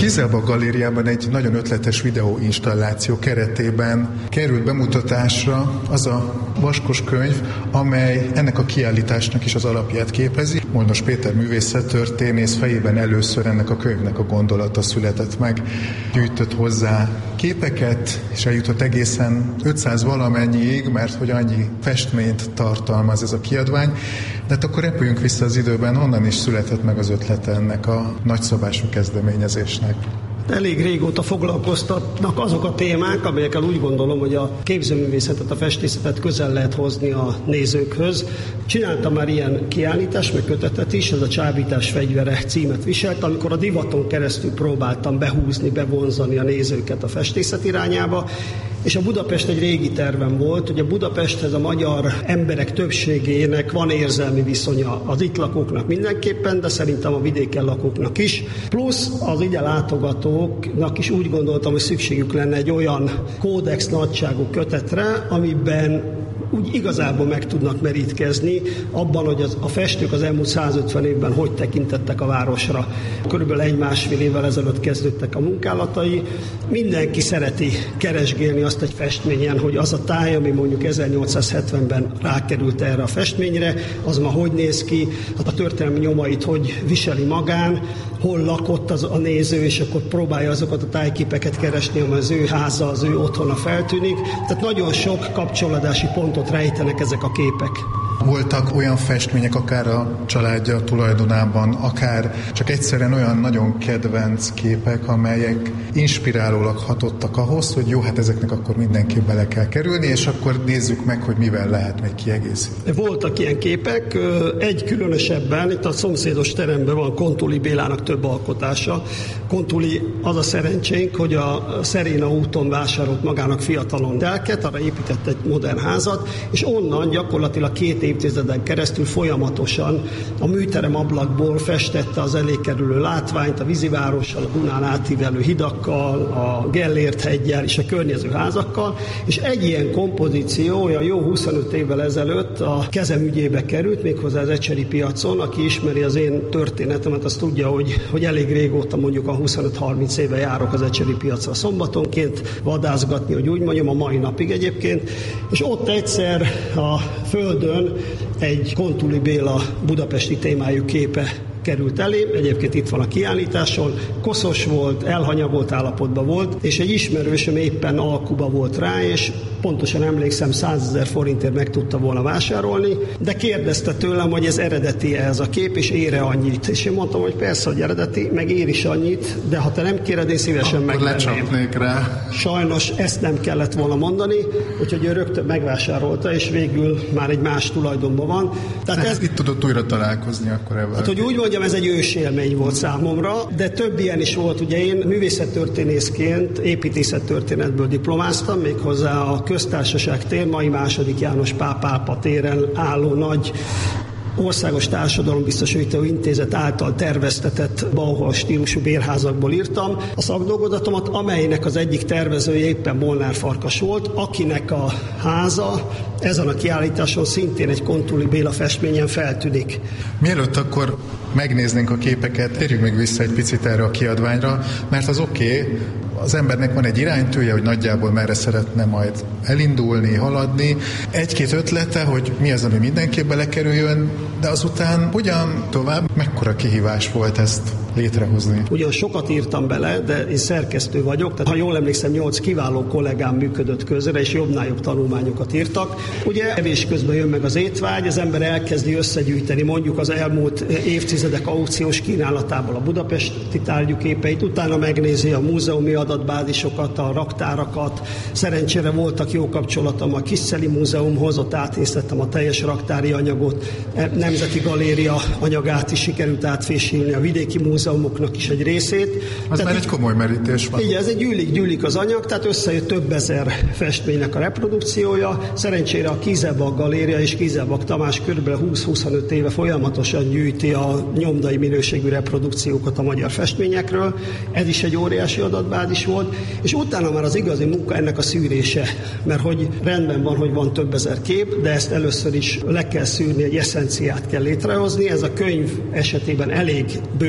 Kizelbach galériában egy nagyon ötletes videóinstalláció keretében került bemutatásra az a vaskos könyv, amely ennek a kiállításnak is az alapját képezi. Molnos Péter művészettörténész fejében először ennek a könyvnek a gondolata született meg. Gyűjtött hozzá képeket, és eljutott egészen 500 valamennyiig, mert hogy annyi festményt tartalmaz ez a kiadvány. De hát akkor repüljünk vissza az időben, honnan is született meg az ötlete ennek a nagyszabású kezdeményezésnek. Elég régóta foglalkoztatnak azok a témák, amelyekkel úgy gondolom, hogy a képzőművészetet, a festészetet közel lehet hozni a nézőkhöz. Csináltam már ilyen kiállítást, meg kötetet is, ez a Csábítás fegyvere címet viselt, amikor a divaton keresztül próbáltam behúzni, bevonzani a nézőket a festészet irányába, és a Budapest egy régi tervem volt, hogy a Budapesthez a magyar emberek többségének van érzelmi viszonya, az itt lakóknak mindenképpen, de szerintem a vidéken lakóknak is. Plusz az ide látogatóknak is úgy gondoltam, hogy szükségük lenne egy olyan kódex nagyságú kötetre, amiben úgy igazából meg tudnak merítkezni abban, hogy a festők az elmúlt 150 évben hogy tekintettek a városra. Körülbelül 1-1,5 évvel ezelőtt kezdődtek a munkálatai. Mindenki szereti keresgélni azt egy festményen, hogy az a táj, ami mondjuk 1870-ben rákerült erre a festményre, az ma hogy néz ki, a történelmi nyomait hogy viseli magán, hol lakott az a néző, és akkor próbálja azokat a tájképeket keresni, amely az ő háza, az ő otthona feltűnik. Tehát nagyon sok kapcsolódási pontot rejtenek ezek a képek. Voltak olyan festmények, akár a családja tulajdonában, akár csak egyszerűen olyan nagyon kedvenc képek, amelyek inspirálólag hatottak ahhoz, hogy jó, hát ezeknek akkor mindenképp bele kell kerülni, és akkor nézzük meg, hogy mivel lehet még kiegészíteni. Voltak ilyen képek, egy különösebben, itt a szomszédos teremben van Kontuli Bélának több alkotása. Kontuli, az a szerencsénk, hogy a Szeréna úton vásárolt magának fiatalon telket, arra épített egy modern házat, és onnan gyakorlatilag 2 évtizeden keresztül folyamatosan a műterem ablakból festette az elé kerülő látványt, a vízivárossal, a Dunán átívelő hidakkal, a Gellért-heggyel és a környező házakkal, és egy ilyen kompozíció olyan jó 25 évvel ezelőtt a kezem ügyébe került, méghozzá az Ecseri piacon. Aki ismeri az én történetemet, az tudja, hogy elég régóta, mondjuk a 25-30 éve járok az Ecseri piacra szombatonként vadászgatni, hogy úgy mondjam, a mai napig egyébként, és ott egyszer a földön egy Kontuli Béla budapesti témájú képe került elém, egyébként itt van a kiállításon, koszos volt, elhanyagolt állapotban volt, és egy ismerősöm éppen alkuba volt rá, és pontosan emlékszem, 100 000 forintért meg tudta volna vásárolni, de kérdezte tőlem, hogy ez eredeti ez a kép, és ér-e annyit. És én mondtam, hogy persze, hogy eredeti, meg ér is annyit, de ha te nem kéred, én szívesen megvenném. Rá. Sajnos ezt nem kellett volna mondani, úgyhogy ő rögtön megvásárolta, és végül már egy más tulajdonban van. Tehát ez itt tudott újra találkozni akkor ebben. Hát, hogy úgy mondjam, ez egy ősélmény volt számomra, de több ilyen is volt. Ugye én művészettörténészként építészettörténetből diplomáztam, méghozzá a Köztársaság tér, mai II. János Pál pápa téren álló nagy Országos Társadalombiztosító Intézet által terveztetett Bauhaus stílusú bérházakból írtam a szakdolgozatomat, amelynek az egyik tervezője éppen Molnár Farkas volt, akinek a háza ezen a kiállításon szintén egy Kontuli Béla festményen feltűnik. Mielőtt akkor megnéznénk a képeket, térjünk még vissza egy picit erre a kiadványra, mert az oké, az embernek van egy iránytűje, hogy nagyjából merre szeretne majd elindulni, haladni. Egy-két ötlete, hogy mi az, ami mindenképp belekerüljön, de azután hogyan tovább, mekkora kihívás volt ezt létrehozni? Ugyan sokat írtam bele, de én szerkesztő vagyok, tehát ha jól emlékszem, 8 kiváló kollégám működött közre, és jobbnál jobb tanulmányokat írtak. Ugye evés közben jön meg az étvágy, az ember elkezdi összegyűjteni mondjuk az elmúlt évtizedek aukciós kínálatából a budapesti tárgyképeit, utána megnézi a múzeumi adatbázisokat, a raktárakat. Szerencsére voltak jó kapcsolatom a Kiszeli Múzeumhoz, ott átnéztettem a teljes raktári anyagot, Nemzeti Galéria anyagát is sikerült átfésülni, a vidéki múzeumoknak is egy részét. Az már egy komoly merítés van. Igen, ez egy gyűlik az anyag, tehát összejött több ezer festménynek a reprodukciója. Szerencsére a Kizelbach Galéria és Kizelbach Tamás kb. 20-25 éve folyamatosan gyűjti a nyomdai minőségű reprodukciókat a magyar festményekről. Ez is egy óriási adatbázis volt, és utána már az igazi munka ennek a szűrése, mert hogy rendben van, hogy van több ezer kép, de ezt először is le kell szűrni, egy eszenciát kell létrehozni. Ez a könyv esetében elég bőmerítés,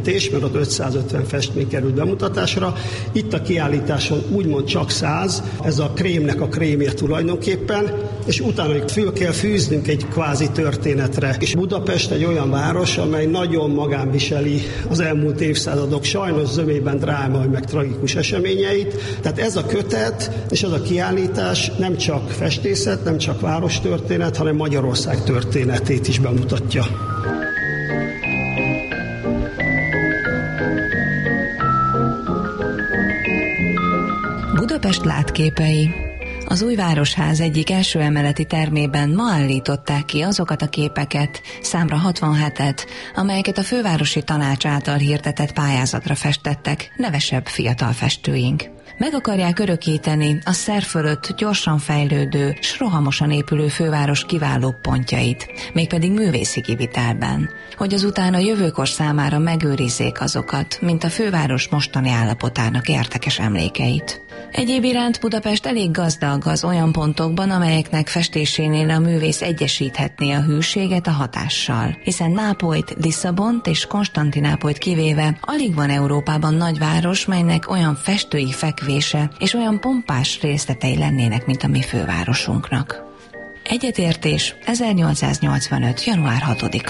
vetítés, mert ott 550 festmény került bemutatásra. Itt a kiállításon úgymond csak 100, ez a krémnek a krémje tulajdonképpen, és utána föl kell fűznünk egy kvázi történetre. És Budapest egy olyan város, amely nagyon magán viseli az elmúlt évszázadok sajnos zömében drámai meg tragikus eseményeit. Tehát ez a kötet és ez a kiállítás nem csak festészet, nem csak várostörténet, hanem Magyarország történetét is bemutatja. Budapest látképei. Az új Városház egyik első emeleti termében ma állították ki azokat a képeket, számra 67-et, amelyeket a Fővárosi Tanács által hirdetett pályázatra festettek nevesebb fiatal festőink. Meg akarják örökíteni a szer fölött gyorsan fejlődő, s rohamosan épülő főváros kiváló pontjait, mégpedig művészi kivitelben, hogy azután a jövőkor számára megőrizzék azokat, mint a főváros mostani állapotának értekes emlékeit. Egyéb iránt Budapest elég gazdag az olyan pontokban, amelyeknek festésénél a művész egyesíthetné a hűséget a hatással, hiszen Nápolyt, Lisszabont és Konstantinápolyt kivéve alig van Európában nagyváros, melynek olyan festői fekvése és olyan pompás részletei lennének, mint a mi fővárosunknak. Egyetértés 1885. január 6-a.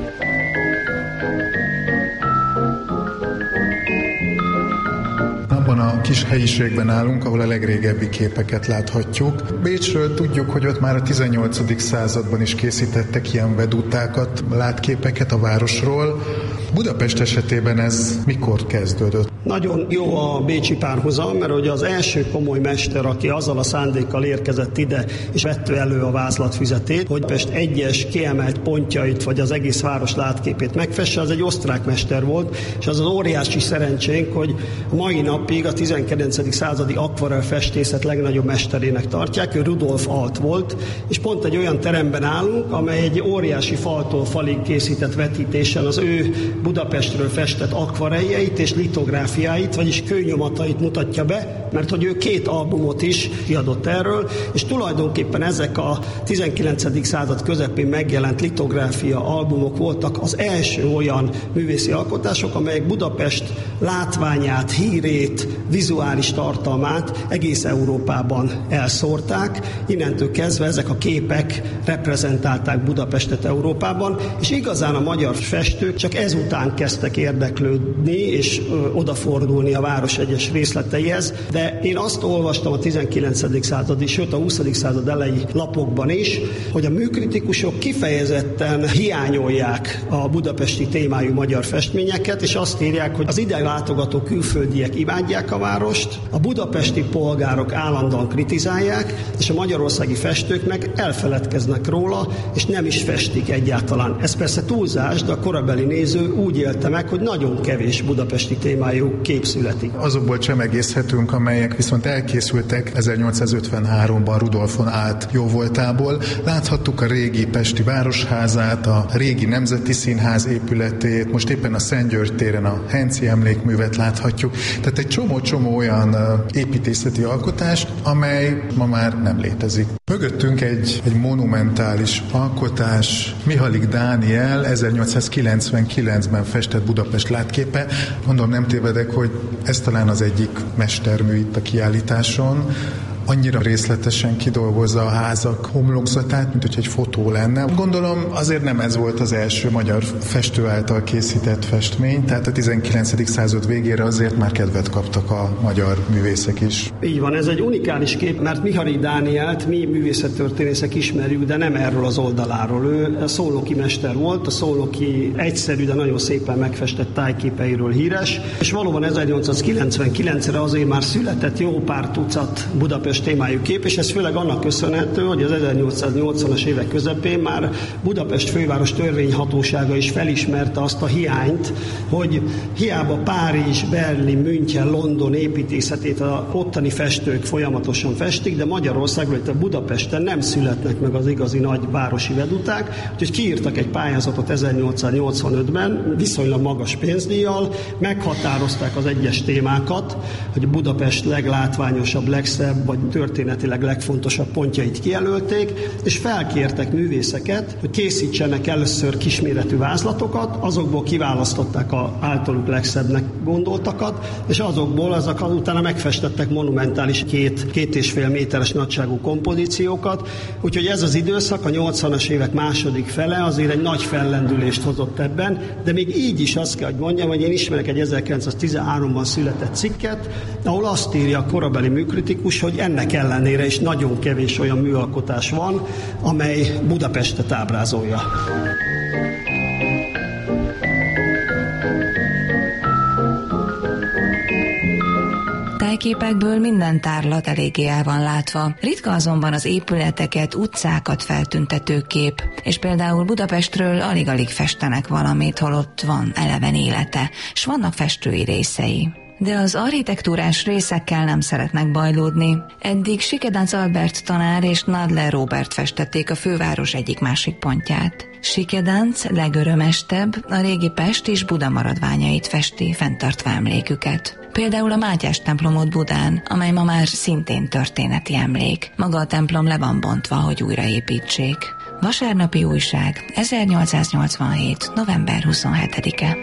Abban a kis helyiségben állunk, ahol a legrégebbi képeket láthatjuk. Bécsről tudjuk, hogy ott már a 18. században is készítettek ilyen vedutákat, látképeket a városról. Budapest esetében ez mikor kezdődött? Nagyon jó a bécsi párhuzam, mert ugye az első komoly mester, aki azzal a szándékkal érkezett ide, és vette elő a vázlatfüzetét, hogy Pest egyes kiemelt pontjait, vagy az egész város látképét megfesse, az egy osztrák mester volt, és az óriási szerencsénk, hogy mai napig a 19. századi akvarell festészet legnagyobb mesterének tartják, ő Rudolf Alt volt, és pont egy olyan teremben állunk, amely egy óriási faltól falig készített vetítésen az ő Budapestről festett akvarelljeit és litográfiáit, vagyis kőnyomatait mutatja be, mert hogy ő 2 albumot is kiadott erről, és tulajdonképpen ezek a 19. század közepén megjelent litográfia albumok voltak az első olyan művészi alkotások, amelyek Budapest látványát, hírét, vizuális tartalmát egész Európában elszórták. Innentől kezdve ezek a képek reprezentálták Budapestet Európában, és igazán a magyar festők csak ezután kezdtek érdeklődni és odafordulni a város egyes részleteihez, de én azt olvastam a 19. századi, sőt a 20. század elejé lapokban is, hogy a műkritikusok kifejezetten hiányolják a budapesti témájú magyar festményeket, és azt írják, hogy az ide látogató külföldiek imádják a várost, a budapesti polgárok állandóan kritizálják, és a magyarországi festők meg elfeledkeznek róla, és nem is festik egyáltalán. Ez persze túlzás, de a korabeli néző úgy élte meg, hogy nagyon kevés budapesti témájú kép születik. Azokból csemegészhetünk, amelyek viszont elkészültek 1853-ban Rudolfon Alt jóvoltából. Láthattuk a régi pesti városházát, a régi Nemzeti Színház épületét, most éppen a Szent György téren a Henczy emlékművet láthatjuk. Tehát egy csomó olyan építészeti alkotást, amely ma már nem létezik. Mögöttünk egy monumentális alkotás, Mihály Dániel 1899-ben festett Budapest látképe. Mondom, nem tévedek, hogy ez talán az egyik mestermű itt a kiállításon. Annyira részletesen kidolgozza a házak homlokzatát, mint hogy egy fotó lenne. Gondolom azért nem ez volt az első magyar festő által készített festmény, tehát a 19. század végére azért már kedvet kaptak a magyar művészek is. Így van, ez egy unikális kép, mert Mihály Dánielt mi művészettörténészek ismerjük, de nem erről az oldaláról. Ő szolnoki mester volt, a szolnoki egyszerű, de nagyon szépen megfestett tájképeiről híres, és valóban 1899-re azért már született jó pár tucat Budapest témájú kép, és ez főleg annak köszönhető, hogy az 1880-as évek közepén már Budapest főváros törvényhatósága is felismerte azt a hiányt, hogy hiába Párizs, Berlin, München, London építészetét a ottani festők folyamatosan festik, de Magyarországon, itt a Budapesten nem születnek meg az igazi nagy városi veduták, úgyhogy kiírtak egy pályázatot 1885-ben, viszonylag magas pénzdíjjal, meghatározták az egyes témákat, hogy Budapest leglátványosabb, legszebb, vagy történetileg legfontosabb pontjait kijelölték, és felkértek művészeket, hogy készítsenek először kisméretű vázlatokat, azokból kiválasztották az általuk legszebbnek gondoltakat, és azokból utána megfestettek monumentális 2,5 méteres nagyságú kompozíciókat, úgyhogy ez az időszak, a 80-as évek második fele azért egy nagy fellendülést hozott ebben, de még így is azt kell, hogy mondjam, hogy én ismerek egy 1913-ban született cikket, ahol azt írja a korabeli műkritikus, hogy ennek ellenére is nagyon kevés olyan műalkotás van, amely Budapestet ábrázolja. Tájképekből minden tárlat eléggé el van látva. Ritka azonban az épületeket, utcákat feltüntető kép, és például Budapestről alig-alig festenek valamit, holott van eleven élete, s vannak festői részei. De az architektúrás részekkel nem szeretnek bajlódni. Eddig Sikedánc Albert tanár és Nadler Róbert festették a főváros egyik-másik pontját. Sikedánc legörömestebb a régi Pest és Buda maradványait festi, fenntartva emléküket. Például a Mátyás templomot Budán, amely ma már szintén történeti emlék. Maga a templom le van bontva, hogy újraépítsék. Vasárnapi újság, 1887. november 27-e.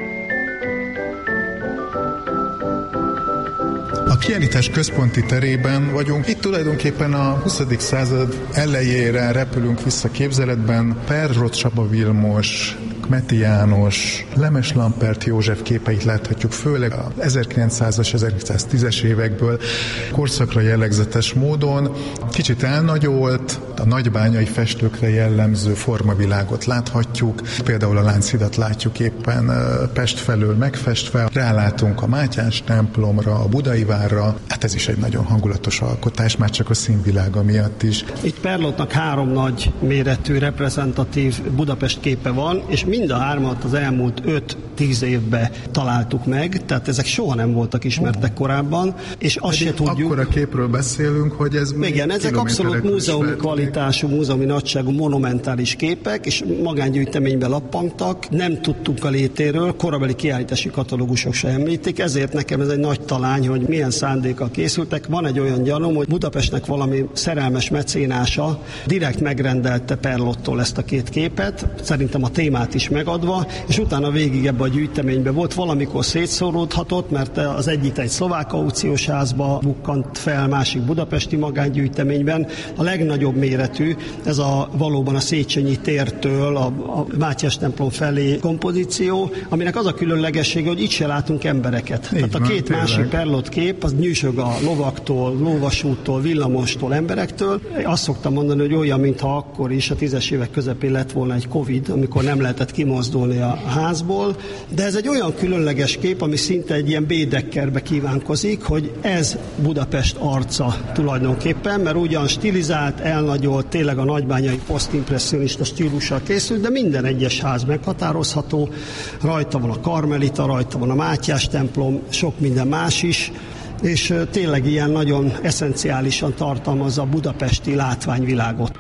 A kiállítás központi terében vagyunk. Itt tulajdonképpen a 20. század elejére repülünk vissza képzeletben. Perrot Csaba Vilmos, Kmeti János, Lemes Lampert József képeit láthatjuk, főleg a 1900-as, 1910-es évekből korszakra jellegzetes módon. Kicsit elnagyolt, a nagybányai festőkre jellemző formavilágot láthatjuk. Például a Lánchidat látjuk éppen Pest felől megfestve. Rálátunk a Mátyás templomra, a Budai várra. Hát ez is egy nagyon hangulatos alkotás, már csak a színvilága miatt is. Itt Perlotnak 3 nagy méretű, reprezentatív Budapest képe van, és mind a 3-at az elmúlt 5-10 évben találtuk meg, tehát ezek soha nem voltak ismertek korábban, és azt se tudjuk... Akkora képről beszélünk, hogy ez... Igen, ezek abszolút múzeumi kvalitású, múzeumi nagyságú, monumentális képek, és magángyűjteményben lappangtak, nem tudtunk a létéről, korabeli kiállítási katalógusok se említik, ezért nekem ez egy nagy talány, hogy milyen szándékkal készültek. Van egy olyan gyanúm, hogy Budapestnek valami szerelmes mecénása direkt megrendelte Perlottól ezt a 2 képet, szerintem a témát is megadva, és utána végig ebbe a gyűjteményben volt, valamikor szétszóródhatott, mert az egyik egy szlovák aukciós házba bukkant fel, másik budapesti magángyűjteményben. A legnagyobb méretű, ez valóban a Széchenyi tértől a Mátyás templom felé kompozíció, aminek az a különlegessége, hogy itt se látunk embereket. Így tehát a 2 van, másik Perlott kép, az nyűsög a lovaktól, lóvasúttól, villamostól, emberektől. Azt szoktam mondani, hogy olyan, mintha akkor is a 10-es évek közepén lett volna egy Covid, amikor nem lehetett kimozdulni a házból, de ez egy olyan különleges kép, ami szinte egy ilyen bédekkerbe kívánkozik, hogy ez Budapest arca tulajdonképpen, mert ugyan stilizált, elnagyolt, tényleg a nagybányai posztimpresszionista stílussal készült, de minden egyes ház meghatározható, rajta van a Karmelita, rajta van a Mátyás templom, sok minden más is, és tényleg ilyen nagyon eszenciálisan tartalmazza a budapesti látványvilágot.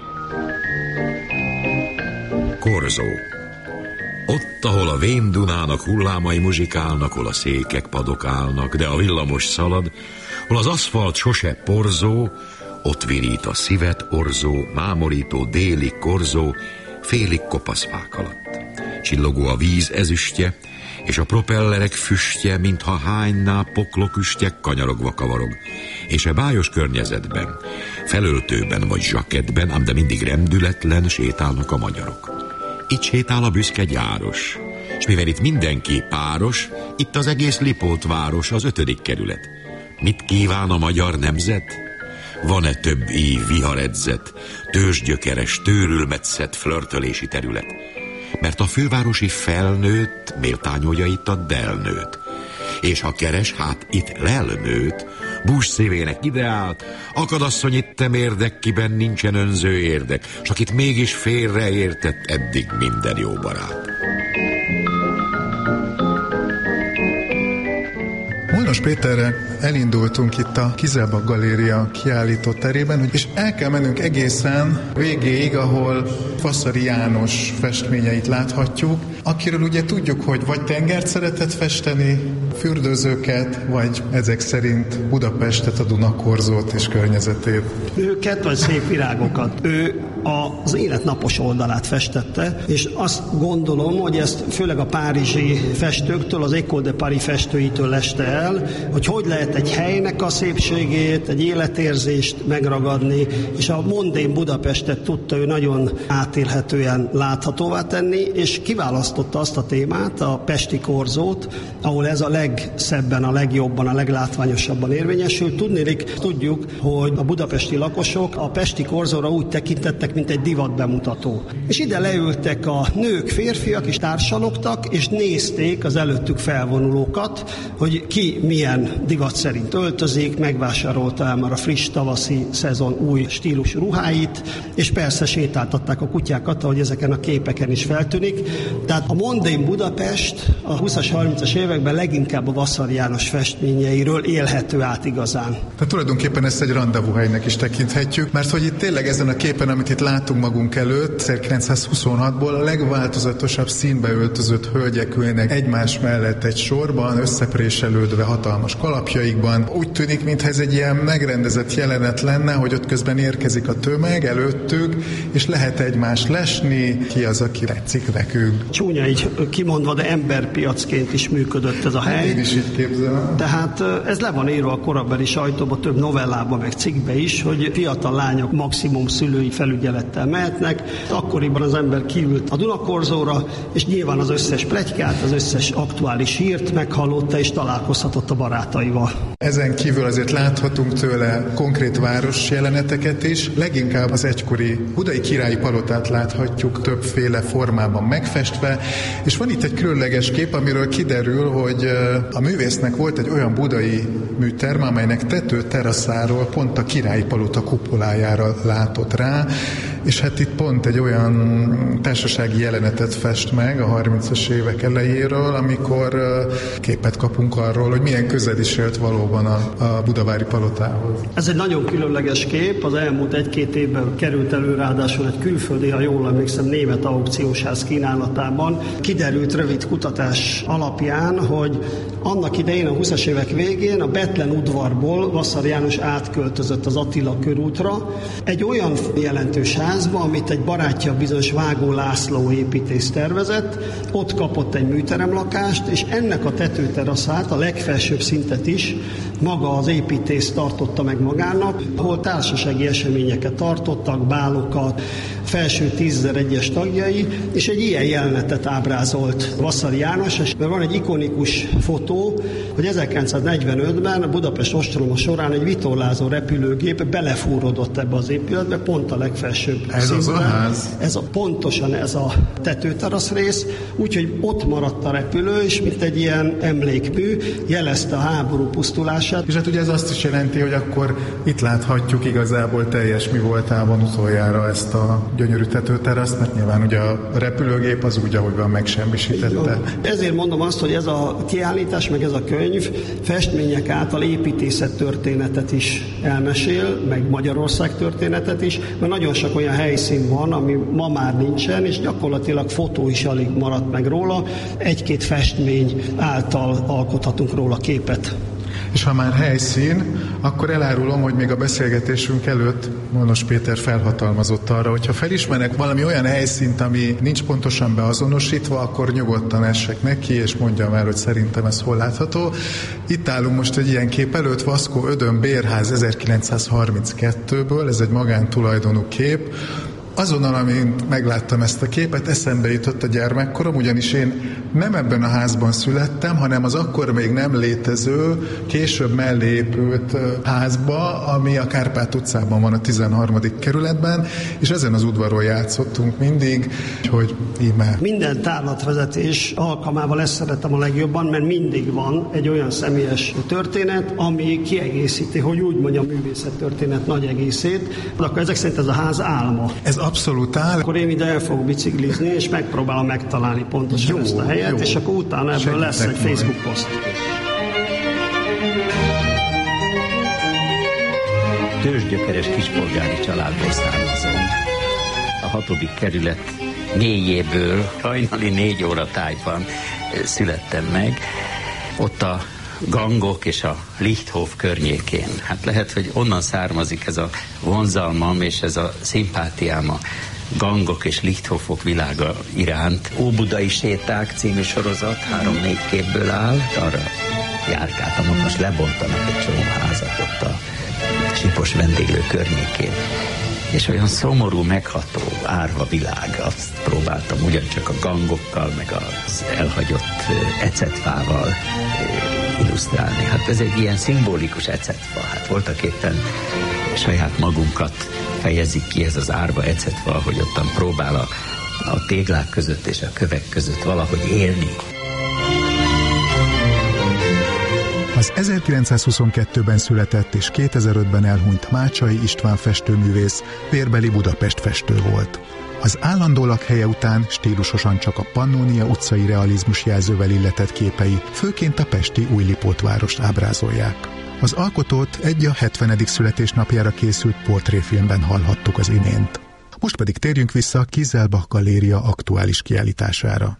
Korzó. Ott, ahol a vén Dunának hullámai muzsikálnak, hol a székek padok állnak, de a villamos szalad, hol az aszfalt sose porzó, ott virít a szívet orzó, mámorító déli korzó, félig kopaszfák alatt. Csillogó a víz ezüstje, és a propellerek füstje, mintha hányná pokloküstye kanyarogva kavarog. És a bájos környezetben, felöltőben vagy zsakettben, ám de mindig rendületlen sétálnak a magyarok. Itt sétál a büszke gyáros, és mivel itt mindenki páros, itt az egész Lipótváros, az 5. kerület. Mit kíván a magyar nemzet? Van-e több ív, viharedzet, tőzsgyökeres, tőrülmetszett flörtölési terület? Mert a fővárosi felnőtt méltányolja itt a delnőt. És ha keres, hát itt lelnőt, bús szívének ideált, akadasszony ittem érdek, kiben nincsen önző érdek, s akit mégis félreértett eddig minden jó barát. Molnos Péterre elindultunk itt a Kizelbach Galéria kiállító terében, és el kell mennünk egészen végéig, ahol Faszari János festményeit láthatjuk. akiről ugye tudjuk, hogy vagy tengert szeretett festeni, fürdőzőket, vagy ezek szerint Budapestet, a Dunakorzót és környezetét. Őket, vagy szép virágokat. Ő az élet napos oldalát festette, és azt gondolom, hogy ezt főleg a párizsi festőktől, az École de Paris festőitől leste el, hogy lehet egy helynek a szépségét, egy életérzést megragadni, és a mondén Budapestet tudta ő nagyon átélhetően láthatóvá tenni, és kiválasztotta azt a témát, a pesti korzót, ahol ez a legszebben, a legjobban, a leglátványosabban érvényesül. Tudjuk, hogy a budapesti lakosok a pesti korzóra úgy tekintettek, mint egy divatbemutató. És ide leültek a nők, férfiak, és társalogtak, és nézték az előttük felvonulókat, hogy ki milyen divat szerint öltözik, megvásárolta el már a friss tavaszi szezon új stílusú ruháit, és persze sétáltatták a kutyákat, ahogy ezeken a képeken is feltűnik. Tehát a mondén Budapest a 20-as, 30-as években leginkább a Vasszary János festményeiről élhető át igazán. Tehát tulajdonképpen ezt egy randevúhelynek is tekinthetjük, mert hogy itt tényleg ezen a képen, amit itt látunk magunk előtt, 1926-ból a legváltozatosabb színbe öltözött hölgyek ülnek egymás mellett egy sorban, összepréselődve hatalmas kalapjaikban. Úgy tűnik, mintha ez egy ilyen megrendezett jelenet lenne, hogy ott közben érkezik a tömeg előttük, és lehet egymást lesni, ki az, aki tetszik nekünk. Csúnya így kimondva, de emberpiacként is működött ez a hely. Én is így képzelem. Tehát ez le van írva a korabeli sajtóban, több novellában, meg cikkben is, hogy fiatal lányok maximum szülői felügyelettel mehetnek. Akkoriban az ember kiült a Dunakorzóra, és nyilván az összes pletykát, az összes aktuális hírt meghallotta, és találkozhatott a barátaival. Ezen kívül azért láthatunk tőle konkrét város jeleneteket is. Leginkább az egykori budai királyi palotát láthatjuk többféle formában megfestve, és van itt egy különleges kép, amiről kiderül, hogy a művésznek volt egy olyan budai műterm, amelynek tetőteraszáról pont a királyi palota kupolájára látott rá, és hát itt pont egy olyan társasági jelenetet fest meg a 30-as évek elejéről, amikor képet kapunk arról, hogy milyen közel is élt valóban a budavári palotához. Ez egy nagyon különleges kép, az elmúlt 1-2 évben került elő, ráadásul egy külföldi, ha jól emlékszem, német aukciósház kínálatában. Kiderült rövid kutatás alapján, hogy annak idején a 20-as évek végén a Bethlen udvarból Vasszary János átköltözött az Attila körútra egy olyan jelentős házba, amit egy barátja, bizonyos Vágó László építész tervezett, ott kapott egy műteremlakást, és ennek a tetőteraszát, a legfelsőbb szintet is maga az építész tartotta meg magának, ahol társasági eseményeket tartottak, bálokat, felső 10 egyes tagjai, és egy ilyen jelenetet ábrázolt Vasszary János, és van egy ikonikus fotó, hogy 1945-ben a Budapest ostroma során egy vitorlázó repülőgép belefúródott ebbe az épületbe, pont a legfelsőbb szinten. Az a ház? Pontosan ez a tetőterasz rész, úgyhogy ott maradt a repülő, és mint egy ilyen emlékmű, jelezte a háború pusztulását. És hát ugye ez azt is jelenti, hogy akkor itt láthatjuk igazából teljes mi voltában utoljára ezt a gyönyörű tetőteraszt, mert nyilván ugye a repülőgép az úgy, ahogy van, megsemmisítette. Ezért mondom azt, hogy ez a kiállítás, meg ez a könyv festmények által építészettörténetet is elmesél, meg Magyarország történetet is, mert nagyon sok olyan helyszín van, ami ma már nincsen, és gyakorlatilag fotó is alig maradt meg róla. 1-2 festmény által alkothatunk róla képet. És ha már helyszín, akkor elárulom, hogy még a beszélgetésünk előtt Molnos Péter felhatalmazott arra, hogyha felismerek valami olyan helyszínt, ami nincs pontosan beazonosítva, akkor nyugodtan essek neki, és mondja már, hogy szerintem ez hol látható. Itt állunk most egy ilyen kép előtt, Vaskó Ödön bérház 1932-ből, ez egy magántulajdonú kép. Azonnal, amint megláttam ezt a képet, eszembe jutott a gyermekkorom, ugyanis én nem ebben a házban születtem, hanem az akkor még nem létező, később mellé épült házba, ami a Kárpát utcában van, a 13. kerületben, és ezen az udvaron játszottunk mindig, hogy íme. Minden tárlatvezetés alkalmával ezt szeretem a legjobban, mert mindig van egy olyan személyes történet, ami kiegészíti, hogy úgy mondjam, művészettörténet nagy egészét, akkor ezek szerint ez a ház álma. Ez abszolút áll. Akkor én ide el fogok biciklizni, és megpróbálom megtalálni pontosan ezt a helyet, és akkor utána ebből lesz egy Facebook poszt. Tőzsgyökeres kispolgári családból származom. A 6. kerület mélyéből, hajnali 4 óra tájban születtem meg. Ott a Gangok és a Lichthof környékén. Hát lehet, hogy onnan származik ez a vonzalmam és ez a szimpátiám a Gangok és Lichthofok világa iránt. Óbudai séták című sorozat 3-4 képből áll, arra járkáltam, ott most lebontanak egy csomó házat ott a Sipos vendéglő környékén. És olyan szomorú, megható, árva világ, azt próbáltam ugyancsak a gangokkal, meg az elhagyott ecetfával illusztrálni. Hát ez egy ilyen szimbolikus ecetfa, hát voltak éppen saját magunkat fejezik ki ez az árva ecetfa, hogy ottan próbál a téglák között és a kövek között valahogy élni. Az 1922-ben született és 2005-ben elhunyt Mácsai István festőművész vérbeli Budapest festő volt. Az állandó lakhelye után stílusosan csak a Pannónia utcai realizmus jelzővel illetett képei főként a pesti Újlipótvárost ábrázolják. Az alkotót egy a 70. születésnapjára készült portréfilmben hallhattuk az imént. Most pedig térjünk vissza a Kieselbach Galéria aktuális kiállítására.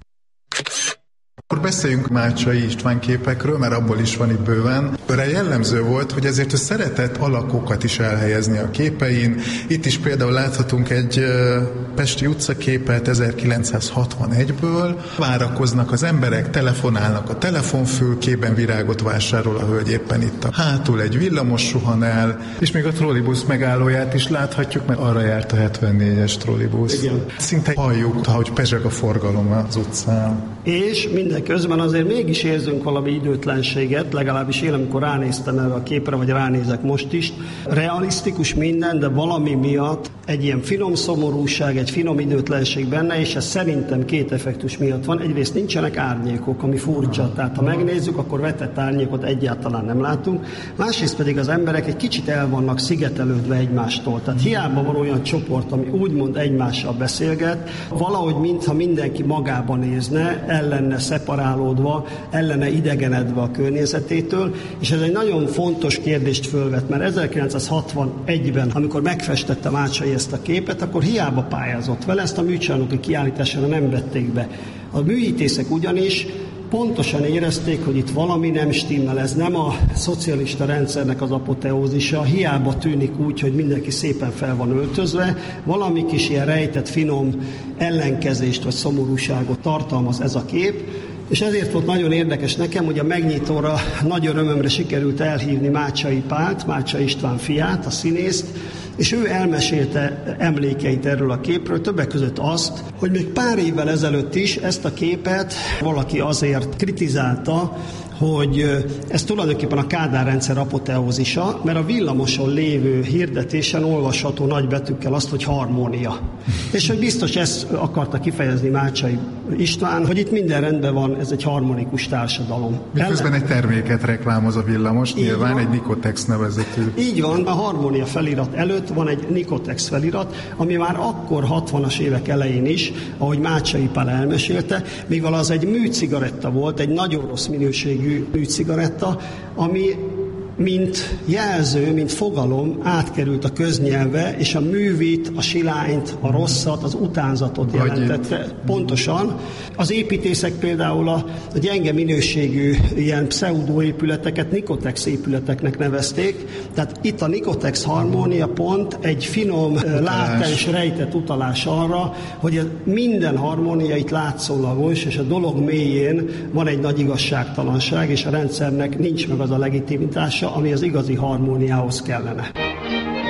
Akkor beszéljünk Mácsai István képekről, mert abból is van itt bőven. Őre jellemző volt, hogy ezért ő szeretett alakokat is elhelyezni a képein. Itt is például láthatunk egy pesti utcaképet 1961-ből. Várakoznak az emberek, telefonálnak a telefonfülkében, virágot vásárol a hölgy éppen itt a hátul, egy villamos suhan el, és még a trollibusz megállóját is láthatjuk, mert arra járt a 74-es trollibusz. Igen. Szinte halljuk, ahogy pezseg a forgalom az utcán. És mindeközben azért mégis érzünk valami időtlenséget, legalábbis én, amikor ránéztem erre a képre, vagy ránézek most is. Realisztikus minden, de valami miatt egy ilyen finom szomorúság, egy finom időtlenség benne, és ez szerintem 2 effektus miatt van. Egyrészt nincsenek árnyékok, ami furcsa, tehát ha megnézzük, akkor vetett árnyékot egyáltalán nem látunk. Másrészt pedig az emberek egy kicsit el vannak szigetelődve egymástól. Tehát hiába van olyan csoport, ami úgymond egymással beszélget, valahogy mintha mindenki magában nézne, el lenne szeparálódva, el lenne idegenedve a környezetétől, és ez egy nagyon fontos kérdést fölvet, mert 1961-ben, amikor megfestette Mácsai ezt a képet, akkor hiába pályázott vele, ezt a műcsarnoki kiállítására nem vették be. A műítészek ugyanis pontosan érezték, hogy itt valami nem stimmel, ez nem a szocialista rendszernek az apoteózisa, hiába tűnik úgy, hogy mindenki szépen fel van öltözve, valami kis ilyen rejtett, finom ellenkezést vagy szomorúságot tartalmaz ez a kép, és ezért volt nagyon érdekes nekem, hogy a megnyitóra nagy örömömre sikerült elhívni Mácsai Pált, Mácsai István fiát, a színészt, és ő elmesélte emlékeit erről a képről, többek között azt, hogy még pár évvel ezelőtt is ezt a képet valaki azért kritizálta, hogy ez tulajdonképpen a Kádár rendszer apoteózisa, mert a villamoson lévő hirdetésen olvasható nagy betűkkel azt, hogy harmónia. És hogy biztos ezt akarta kifejezni Mácsai István, hogy itt minden rendben van, ez egy harmonikus társadalom. Miközben egy terméket reklámoz a villamos, nyilván egy Nikotex nevezetű. Így van, a harmónia felirat előtt van egy Nikotex felirat, ami már akkor 60-as évek elején is, ahogy Mácsai Pál elmesélte, mivel az egy műcigaretta volt, egy nagyon rossz minőségű műcigaretta, ami mint jelző, mint fogalom átkerült a köznyelve, és a művit, a silányt, a rosszat, az utánzatot jelentette. Pontosan. Az építészek például a gyenge minőségű ilyen pseudoépületeket Nikotex épületeknek nevezték. Tehát itt a Nikotex harmónia pont egy finom, látens, rejtett utalás arra, hogy minden harmónia itt látszólagos, és a dolog mélyén van egy nagy igazságtalanság, és a rendszernek nincs meg az a legitimitása, ami az igazi harmóniához kellene.